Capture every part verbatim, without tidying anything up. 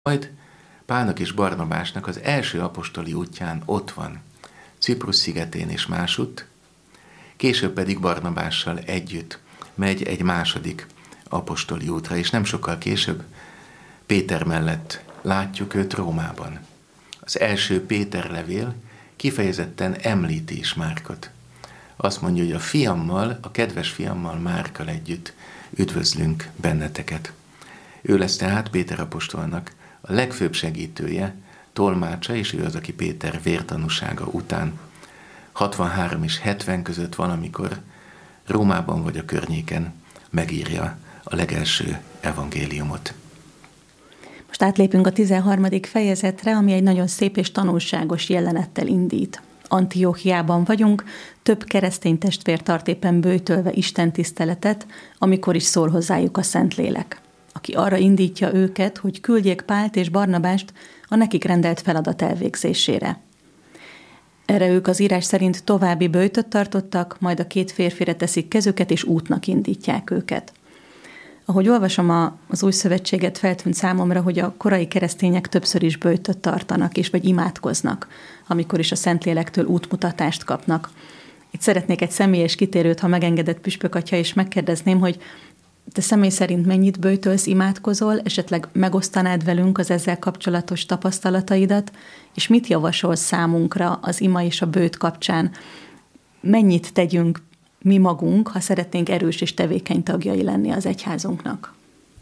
Majd Pálnak és Barnabásnak az első apostoli útján ott van, Ciprusz szigetén és másutt, később pedig Barnabással együtt megy egy második apostoli útra, és nem sokkal később Péter mellett látjuk őt Rómában. Az első Péter levél kifejezetten említi is Márkot. Azt mondja, hogy a fiammal, a kedves fiammal Márkkal együtt üdvözlünk benneteket. Ő lesz tehát Péter apostolnak a legfőbb segítője, tolmácsa, és ő az, aki Péter vértanúsága után hatvanhárom és hetven között valamikor Rómában vagy a környéken megírja a legelső evangéliumot. Most átlépünk a tizenharmadik fejezetre, ami egy nagyon szép és tanulságos jelenettel indít. Antióchiában vagyunk, több keresztény testvér tart éppen böjtölve Isten tiszteletet, amikor is szól hozzájuk a Szentlélek, aki arra indítja őket, hogy küldjék Pált és Barnabást a nekik rendelt feladat elvégzésére. Erre ők az írás szerint további böjtöt tartottak, majd a két férfire teszik kezüket, és útnak indítják őket. Ahogy olvasom a, az Új Szövetséget, feltűnt számomra, hogy a korai keresztények többször is böjtöt tartanak, és vagy imádkoznak, amikor is a Szentlélektől útmutatást kapnak. Itt szeretnék egy személyes kitérőt, ha megengedett püspök atya, és megkérdezném, hogy te személy szerint mennyit böjtölsz, imádkozol, esetleg megosztanád velünk az ezzel kapcsolatos tapasztalataidat, és mit javasolsz számunkra az ima és a böjt kapcsán? Mennyit tegyünk mi magunk, ha szeretnénk erős és tevékeny tagjai lenni az egyházunknak?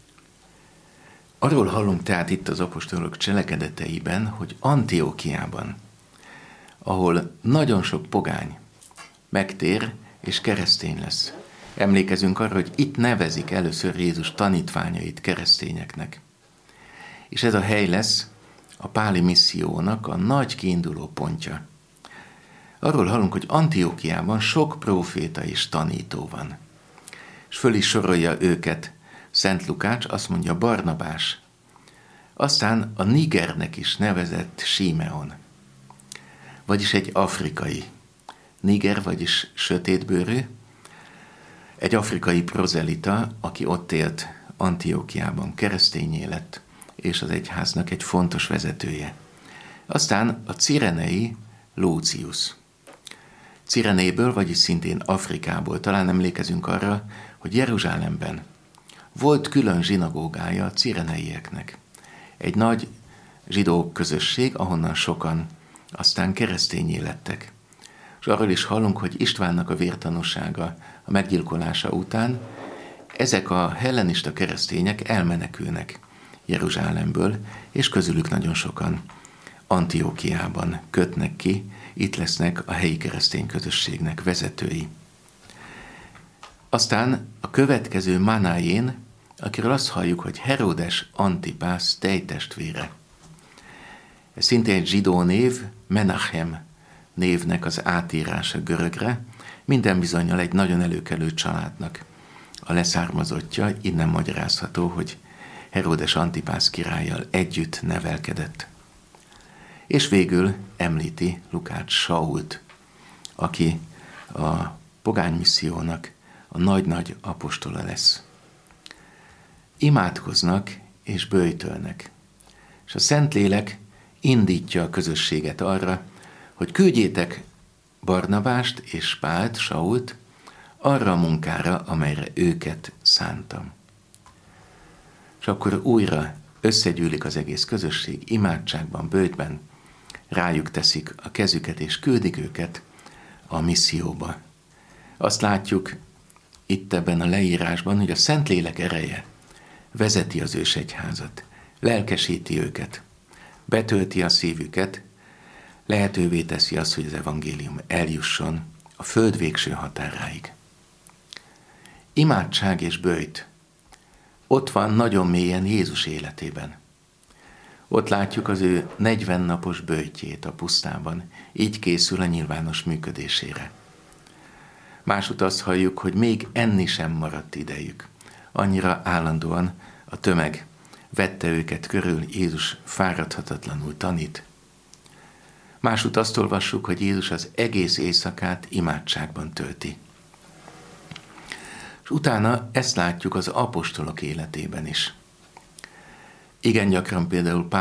Arról hallunk tehát itt az apostolok cselekedeteiben, hogy Antiókiában, ahol nagyon sok pogány megtér és keresztény lesz. Emlékezünk arra, hogy itt nevezik először Jézus tanítványait keresztényeknek. És ez a hely lesz a páli missziónak a nagy kiinduló pontja. Arról hallunk, hogy Antiókiában sok próféta és tanító van. És föl is sorolja őket Szent Lukács, azt mondja Barnabás. Aztán a Nigernek is nevezett Simeon, vagyis egy afrikai. Niger, vagyis sötétbőrű, egy afrikai prozelita, aki ott élt Antiókiában, keresztényé lett, és az egyháznak egy fontos vezetője. Aztán a cirenei Lúcius. Cirenéből, vagyis szintén Afrikából, talán emlékezünk arra, hogy Jeruzsálemben volt külön zsinagógája a cireneieknek. Egy nagy zsidó közösség, ahonnan sokan aztán keresztényé lettek. És arról is hallunk, hogy Istvánnak a vértanúsága a meggyilkolása után ezek a hellenista keresztények elmenekülnek Jeruzsálemből, és közülük nagyon sokan Antiókiában kötnek ki, itt lesznek a helyi keresztény közösségnek vezetői. Aztán a következő Manájén, akiről azt halljuk, hogy Heródes Antipász tejtestvére. Ez szintén egy zsidó név, Menachem névnek az átírása görögre, minden bizonnyal egy nagyon előkelő családnak a leszármazottja, innen magyarázható, hogy Heródes Antipász királlyal együtt nevelkedett. És végül említi Lukács Sault, aki a pogány missziónak a nagy-nagy apostola lesz. Imádkoznak és böjtölnek, és a Szentlélek indítja a közösséget arra, hogy küldjétek Barnabást és Pált, Sault, arra a munkára, amelyre őket szántam. És akkor újra összegyűlik az egész közösség, imádságban, böjtben, rájuk teszik a kezüket és küldik őket a misszióba. Azt látjuk itt ebben a leírásban, hogy a Szentlélek ereje vezeti az ősegyházat, lelkesíti őket, betölti a szívüket, lehetővé teszi azt, hogy az evangélium eljusson a föld végső határáig. Imádság és böjt ott van nagyon mélyen Jézus életében. Ott látjuk az ő negyven napos böjtjét a pusztában, így készül a nyilvános működésére. Másút azt halljuk, hogy még enni sem maradt idejük. Annyira állandóan a tömeg vette őket körül, Jézus fáradhatatlanul tanít. Másút azt olvassuk, hogy Jézus az egész éjszakát imádságban tölti. És utána ezt látjuk az apostolok életében is. Igen gyakran például